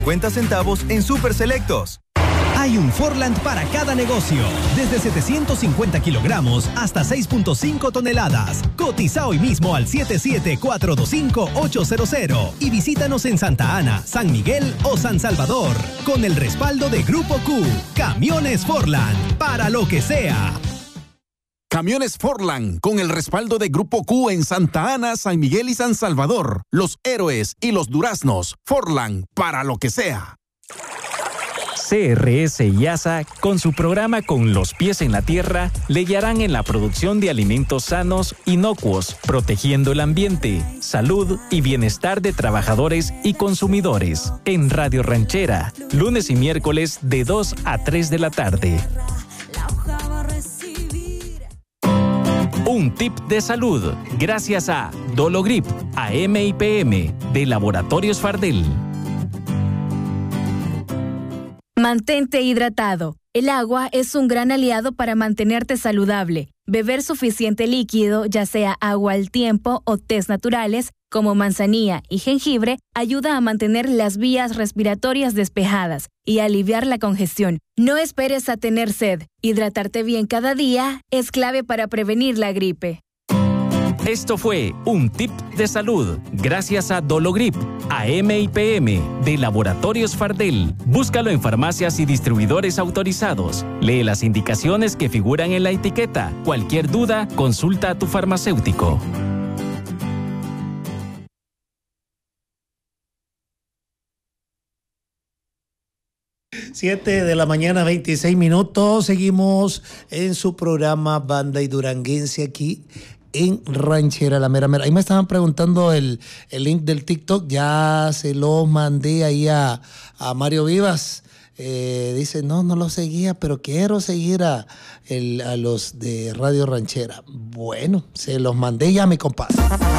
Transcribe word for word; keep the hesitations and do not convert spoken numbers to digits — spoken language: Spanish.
cincuenta centavos en Super Selectos. Hay un Forland para cada negocio, desde setecientos cincuenta kilogramos hasta seis punto cinco toneladas. Cotiza hoy mismo al siete siete cuatro dos cinco ocho cero cero y visítanos en Santa Ana, San Miguel o San Salvador, con el respaldo de Grupo Q. Camiones Forland, para lo que sea. Camiones Forland, con el respaldo de Grupo Q en Santa Ana, San Miguel y San Salvador. Los héroes y los duraznos. Forland, para lo que sea. C R S y A S A, con su programa Con los pies en la tierra, le guiarán en la producción de alimentos sanos, inocuos, protegiendo el ambiente, salud y bienestar de trabajadores y consumidores. En Radio Ranchera, lunes y miércoles de dos a tres de la tarde. Un tip de salud, gracias a Dologrip, A M y P M, de Laboratorios Fardel. Mantente hidratado. El agua es un gran aliado para mantenerte saludable. Beber suficiente líquido, ya sea agua al tiempo o tés naturales, como manzanilla y jengibre, ayuda a mantener las vías respiratorias despejadas y a aliviar la congestión. No esperes a tener sed. Hidratarte bien cada día es clave para prevenir la gripe. Esto fue un tip de salud, gracias a Dologrip, A M y P M, de Laboratorios Fardel. Búscalo en farmacias y distribuidores autorizados. Lee las indicaciones que figuran en la etiqueta. Cualquier duda, consulta a tu farmacéutico. Siete de la mañana, veintiséis minutos. Seguimos en su programa Banda y Duranguense aquí en Ranchera La Mera Mera. Ahí me estaban preguntando el, el link del TikTok. Ya se lo mandé ahí a, a Mario Vivas. Eh, dice, no, no lo seguía, pero quiero seguir a, el, a los de Radio Ranchera. Bueno, se los mandé ya, mi compadre.